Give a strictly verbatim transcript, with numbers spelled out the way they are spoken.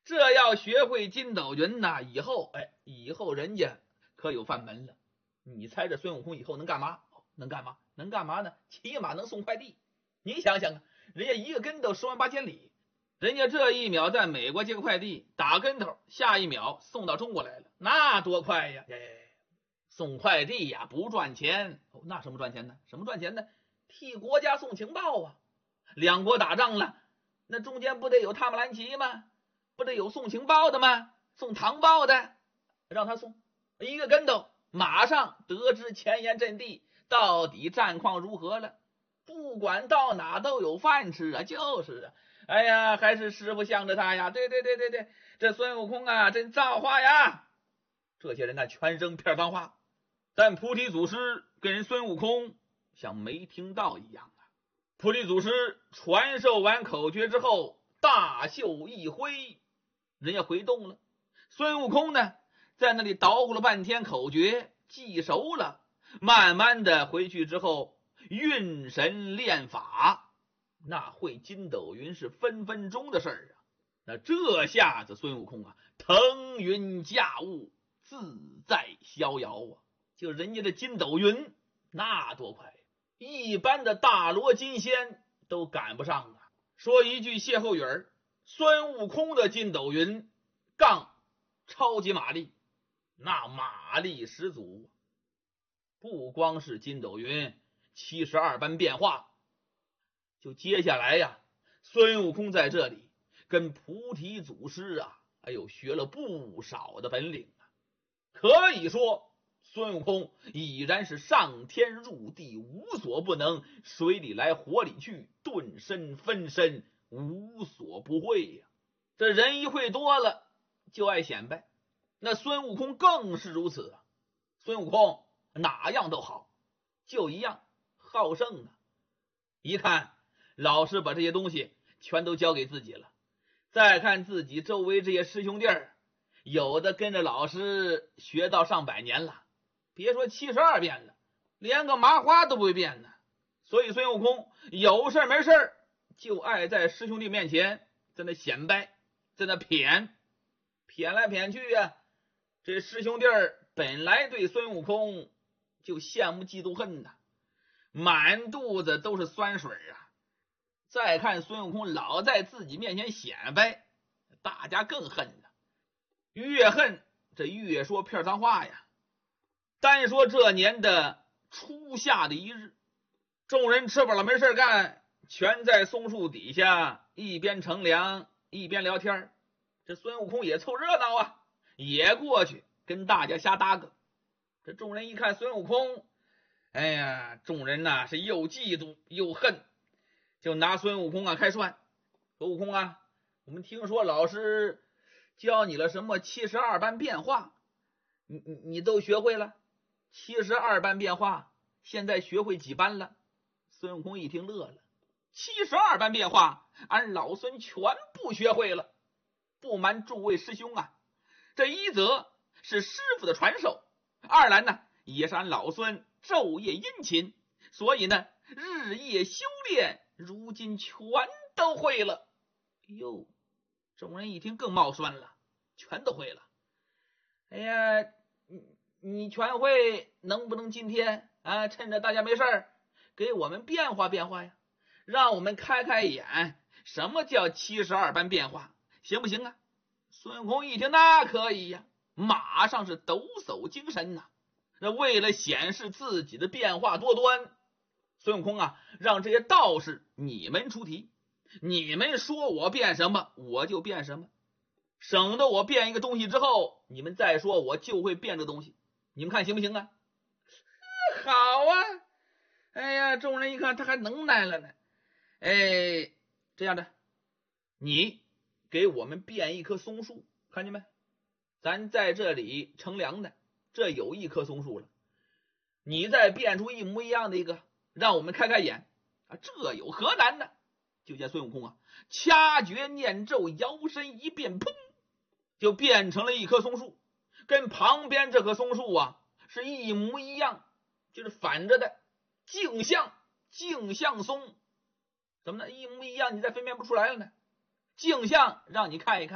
这要学会筋斗云呐，以后哎，以后人家可有饭门了。你猜这孙悟空以后能干嘛？能干嘛？能干嘛呢？起码能送快递。你想想啊，人家一个跟头十万八千里，人家这一秒在美国接个快递，打跟头，下一秒送到中国来了，那多快呀！哎，送快递呀，不赚钱，哦，那什么赚钱呢？什么赚钱呢？替国家送情报啊！两国打仗了，那中间不得有塔马兰奇吗？不得有送情报的吗？送唐报的，让他送一个跟头，马上得知前沿阵地到底战况如何了。不管到哪都有饭吃啊，就是啊。哎呀，还是师傅向着他呀！对对对对对，这孙悟空啊，真造化呀！这些人呢，全扔片脏话，但菩提祖师跟人孙悟空像没听到一样啊。菩提祖师传授完口诀之后，大袖一挥，人家回洞了。孙悟空呢，在那里捣鼓了半天口诀，记熟了，慢慢的回去之后运神练法。那会筋斗云是分分钟的事儿啊！那这下子孙悟空啊，腾云驾雾，自在逍遥啊！就人家的筋斗云那多快，一般的大罗金仙都赶不上啊！说一句歇后语儿，孙悟空的筋斗云杠超级马力，那马力十足。不光是筋斗云七十二般变化，就接下来呀，孙悟空在这里跟菩提祖师啊，哎呦，学了不少的本领啊。可以说，孙悟空已然是上天入地无所不能，水里来火里去，遁身分身无所不会呀。这人一会多了，就爱显摆。那孙悟空更是如此啊。孙悟空哪样都好，就一样好胜啊。一看老师把这些东西全都交给自己了，再看自己周围这些师兄弟儿，有的跟着老师学到上百年了，别说七十二变了，连个麻花都不会变呢。所以孙悟空有事没事就爱在师兄弟面前在那显摆，在那谝谝来谝去啊。这师兄弟儿本来对孙悟空就羡慕嫉妒恨呐，满肚子都是酸水啊。再看孙悟空老在自己面前显摆，大家更恨了，越恨这越说片脏话呀。单说这年的初夏的一日，众人吃饱了没事干，全在松树底下一边乘凉一边聊天。这孙悟空也凑热闹啊，也过去跟大家瞎搭个。这众人一看孙悟空，哎呀，众人呐、啊、是又嫉妒又恨，就拿孙悟空啊开涮。说悟空啊，我们听说老师教你了什么七十二般变化，你你你都学会了？七十二般变化，现在学会几般了？孙悟空一听乐了，七十二般变化，俺老孙全部学会了。不瞒诸位师兄啊，这一则是师傅的传授，二来呢也是俺老孙昼夜殷勤，所以呢日夜修炼，如今全都会了。哟，众人一听更冒酸了，全都会了。哎呀，你你全会，能不能今天啊，趁着大家没事儿，给我们变化变化呀，让我们开开眼，什么叫七十二般变化，行不行啊？孙悟空一听那可以呀，马上是抖擞精神呐、啊。那为了显示自己的变化多端，孙悟空啊，让这些道士你们出题，你们说我变什么我就变什么，省得我变一个东西之后，你们再说我就会变这东西，你们看行不行啊？好啊！哎呀，众人一看他还能耐了呢。哎，这样的，你给我们变一棵松树，看见没？咱在这里乘凉的，这有一棵松树了，你再变出一模一样的一个，让我们开开眼啊，这有何难呢？就见孙悟空啊，掐诀念咒，摇身一变，砰，就变成了一棵松树，跟旁边这棵松树啊是一模一样，就是反着的，镜像镜像松，怎么呢？一模一样，你再分辨不出来了呢？镜像让你看一看。